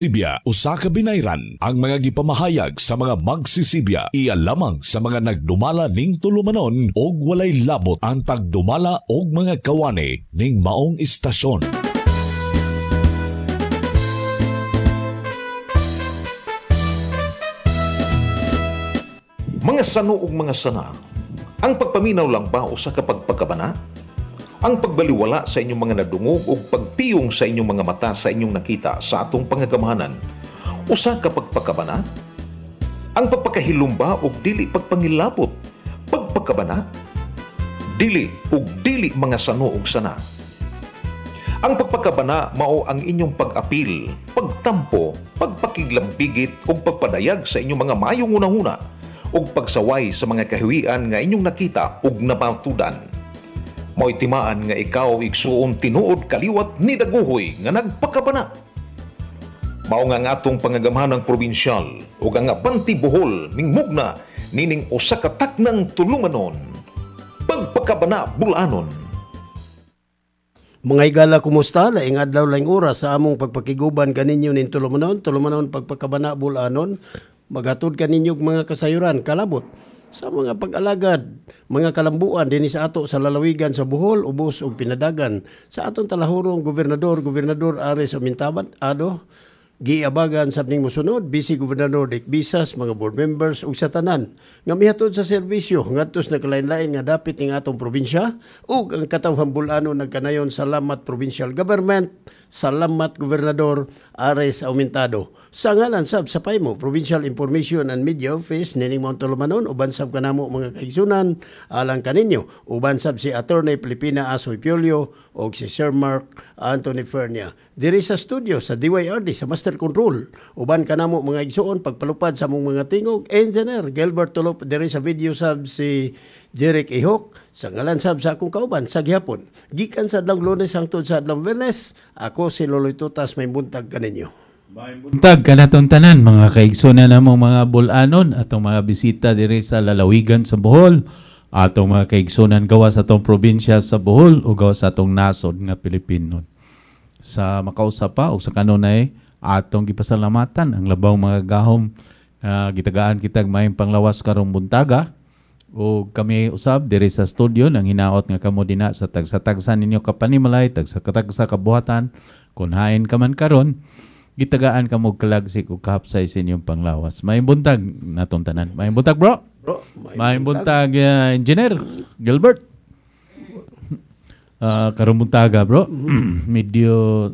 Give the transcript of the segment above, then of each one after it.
Sibya usa ka binayran ang mga gipamahayag sa mga magsisibya iya lamang sa mga nagdumala ning tulumanon og walay labot ang tagdumala og mga kawani ning maong istasyon. Mga sano ug mga sana, ang pagpaminaw lang ba usa ka pagpakabana? Ang pagbaliwala sa inyong mga nadungog o pagpiyong sa inyong mga mata sa inyong nakita sa atong pangagamahanan, usa ka pagpakabana? Ang pagpakahilumba o dili pagpangilabot, pagpakabana? Dili o dili mga sano ug sana. Ang pagpakabana mao ang inyong pag-apil, pagtampo, pagpakiglambigit o pagpadayag sa inyong mga mayong una-una o pagsaway sa mga kahiwian nga inyong nakita ug napatudan. Mo'y timaan nga ikaw igsuon tinuod kaliwat ni daguhoy nga nagpakabana. Mao nga atong pangagamahanang probinsyal ug ang Abanti Bohol mingmugna nining usa ka taknang tulumanon, pagpakabana bulanon. Mga igala, kumusta? Laing adlaw laing oras sa among pagpakiguban kaninyo nin tulumanon pagpakabana bulanon. Magatod kaninyo mga kasayuran kalabot sa mga pag-alagad, mga kalambuan dinhi sa ato sa lalawigan sa Bohol, ubos ug pinadagan sa atong talahurong gobernador Ares Amintabat giabagan sa ning mosunod Vice Gobernador Dick Visas, mga board members ug sa tanan nga mihatod sa serbisyo ngadtos na kalain-lain nga dapit ning atong probinsya ug ang katawhan bulanon nagkanayon. Salamat Provincial Government, salamat Gobernador Ares Aumentado. Sa ngalan sab sa PAIMO, Provincial Information and Media Office nining Mount Tulumanon, uban sab kanamo mga kaigsunan alang kaninyo, uban sab si Attorney Pilipina Asoy Piolio ug si Sir Mark Anthony Fernia. Diri sa studio sa DYRD sa Master Control, uban kanamo mga igsuon pagpalupad sa among mga tingog, Engineer Gilbert Tulop. Diri sa video sab si Jeric Ihok. Sa ngalan sab sa akong kauban sa gihapon, gikan sa adlaw Lunes hangtod sa adlaw Biyernes, ako si Loloy Tutas, may buntag kaninyo. Buntag kanatong tanan mga kaigsunan namong mga bulanon atong mga bisita diri sa lalawigan sa Bohol, atong mga kaigsunan gawa sa atong probinsya sa Bohol o gawa sa atong nasod nga Pilipino. Sa makausap pa o sa kanunay atong gipasalamatan ang labaw mga gahom gitagaan kitag mayong panglawas karong buntaga. O kami usab diri sa studio nang hinaot nga kamo dina sa tagsa-tagsa ninyo kapanimalay, tagsa-tagsa kabuhatan, kun hain ka man karon, gitagaan kamo kalagsik o kahapsay sa inyong panglawas. May buntag natong tanan. May buntag bro. May buntag Engineer Gilbert. Karong buntaga bro. Medyo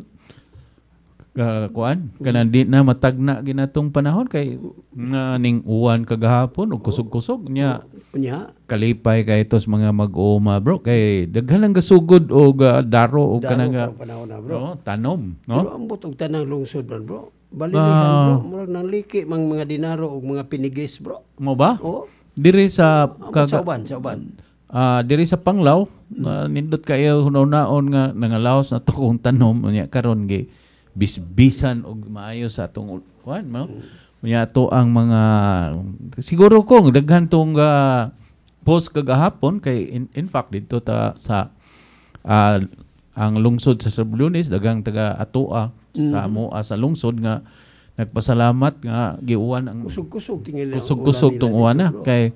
kuan kanang di na matagna ginatong panahon kay ning uwan kagahapon ug kusog-kusog nya kalipay kay tos mga mag-uuma bro kay daghan lang gasugod og daro og kanang tanom no pero ambot og tanang lungsod man bro balilihan bro murag nang liki mga dinaro og mga pinigis bro mo ba diri sa uban diri sa Panglao nindot kayo hunaw-naon nga nangalaos na tukong tanom nya karon gi bisbisan og maayo sa atong kuan no unya to ang mga siguro kung daghan tong post kagahapon kay in fact dito ta sa ang lungsod sa Sablunes dagang taga atoa sa moa sa lungsod nga nagpasalamat nga giuwan ang kusog-kusog tong uwan na kay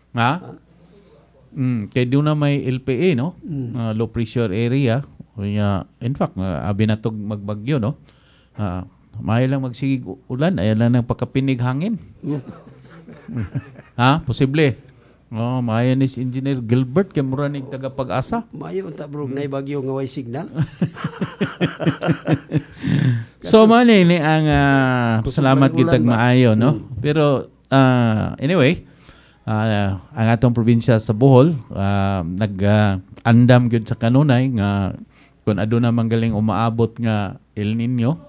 kay doon na may LPA no low pressure area unya in fact abi na tog magbagyo no may lang magsigig ulan ay lang nang pagkapinig hangin posible mayo ni si Engineer Gilbert kay mura ning taga Pag-asa mayo unta bro nay bagyo nga way signal so man ni ang salamat kitag maayo no pero anyway ang atong probinsya sa Bohol nag-andam gyud sa kanunay nga kung aduna manggaling umaabot nga El Nino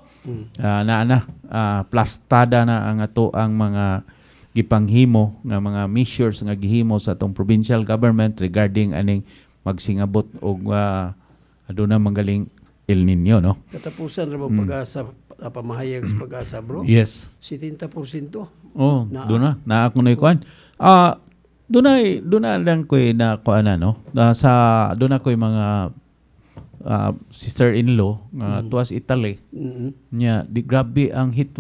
plastada na ang ato ang mga gipanghimo nga mga measures nga gihimo sa atong provincial government regarding aning magsingabot og aduna manggaling El Nino no katapusan ra bang pag-asa pamahayag sa pag-asa bro yes 70% duna na ako na ikuan Duna lang ko'y na kuan no sa duna ko'y mga sister-in-law tuwas Italy. Nya di grabe ang heat